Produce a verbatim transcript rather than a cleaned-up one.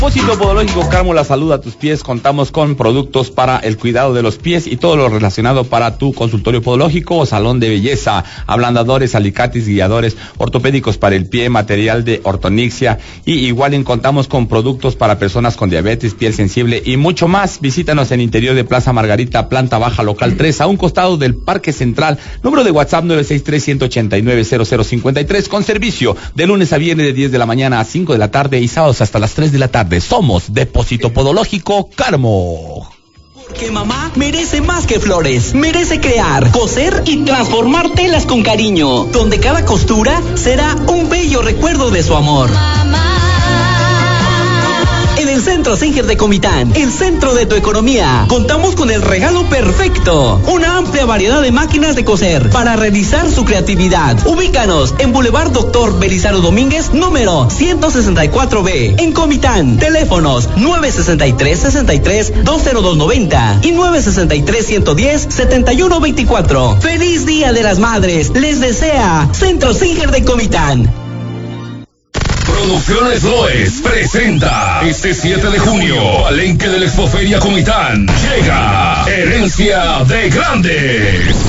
Depósito Podológico Carmo, la salud a tus pies. Contamos con productos para el cuidado de los pies y todo lo relacionado para tu consultorio podológico o salón de belleza, ablandadores, alicates, guiadores, ortopédicos para el pie, material de ortonixia, y igual en contamos con productos para personas con diabetes, piel sensible y mucho más. Visítanos en interior de Plaza Margarita, planta baja, local tres, a un costado del Parque Central. Número de WhatsApp nueve seis tres, uno ocho nueve, cero cero cinco tres, con servicio de lunes a viernes de diez de la mañana a cinco de la tarde y sábados hasta las tres de la tarde. Somos Depósito Podológico Carmo. Porque mamá merece más que flores, merece crear, coser y transformar telas con cariño, donde cada costura será un bello recuerdo de su amor. Mamá. En el Centro Singer de Comitán, el centro de tu economía, contamos con el regalo perfecto, una amplia variedad de máquinas de coser para realizar su creatividad. Ubícanos en Boulevard Doctor Belisario Domínguez, número ciento sesenta y cuatro B, en Comitán. Teléfonos nueve seis tres, sesenta y tres, dos cero dos noventa y nueve seis tres, ciento diez, setenta y uno veinticuatro. ¡Feliz Día de las Madres! Les desea Centro Singer de Comitán. Producciones Loes presenta este siete de junio, Palenque de la Expoferia Comitán. Llega Herencia de Grandes.